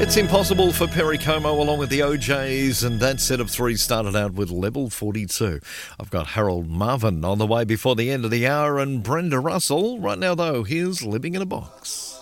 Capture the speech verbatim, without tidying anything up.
It's Impossible for Perry Como along with the O Js, and that set of three started out with Level forty-two. I've got Harold Marvin on the way before the end of the hour and Brenda Russell. Right now, though, here's Living in a Box.